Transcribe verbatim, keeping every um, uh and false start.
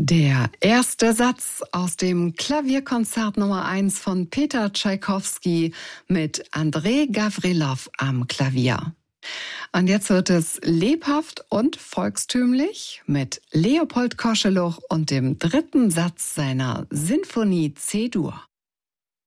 Der erste Satz aus dem Klavierkonzert Nummer eins von Peter Tschaikowski mit Andrei Gawrilow am Klavier. Und jetzt wird es lebhaft und volkstümlich mit Leopold Koscheluch und dem dritten Satz seiner Sinfonie C-Dur.